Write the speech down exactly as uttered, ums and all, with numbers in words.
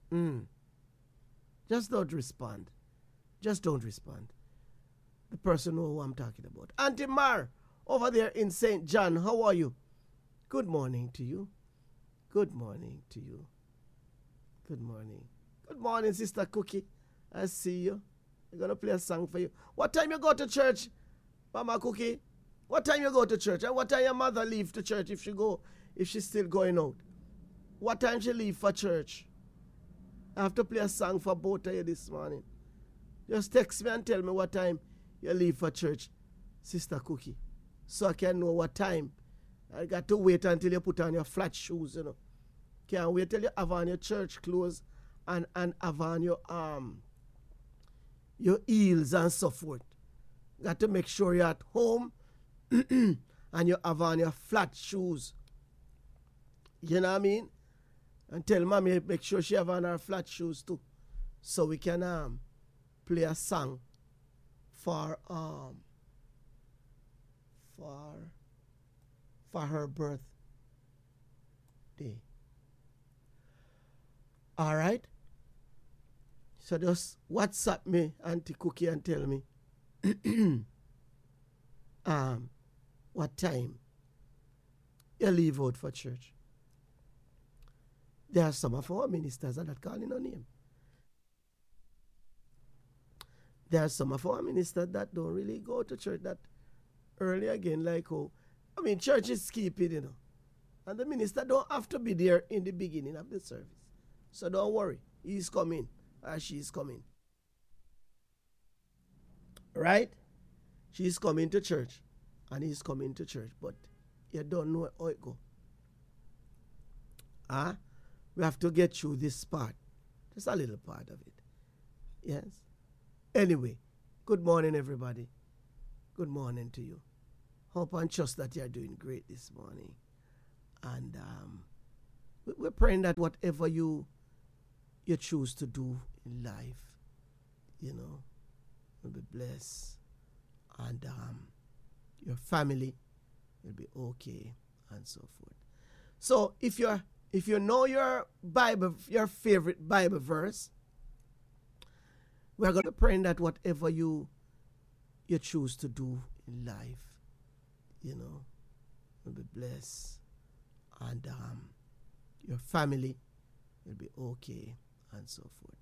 Mm. Just don't respond. Just don't respond. The person knows who I'm talking about. Auntie Mar, over there in Saint John, how are you? Good morning to you. Good morning to you. Good morning. Good morning, Sister Cookie. I see you. I'm going to play a song for you. What time you go to church, Mama Cookie? What time you go to church? And what time your mother leave to church if she go, if she's still going out? What time she leave for church? I have to play a song for both of you this morning. Just text me and tell me what time you leave for church, Sister Cookie, so I can know what time. I got to wait until you put on your flat shoes, you know. Can't wait till you have on your church clothes and, and have on your um your heels and so forth. Got to make sure you're at home and you have on your flat shoes. You know what I mean? And tell mommy make sure she have on her flat shoes too. So we can um play a song for um for for her birthday. All right? So just WhatsApp me, Auntie Cookie, and tell me um what time you leave out for church. There are some of our ministers are not calling on him. There are some of our ministers that don't really go to church that early again, like oh, I mean, church is keeping, you know. And the minister don't have to be there in the beginning of the service. So don't worry. He's coming or she's coming. Right? She's coming to church and he's coming to church, but you don't know how it go. Ah? Huh? We have to get through this part. Just a little part of it. Yes? Anyway, good morning, everybody. Good morning to you. Hope and trust that you're doing great this morning. And um, we're praying that whatever you you choose to do in life, you know, will be blessed. And um, your family will be okay and so forth. So if you're if you know your Bible, your favorite Bible verse, we're going to pray that whatever you you choose to do in life, you know, will be blessed. And um, your family will be okay and so forth.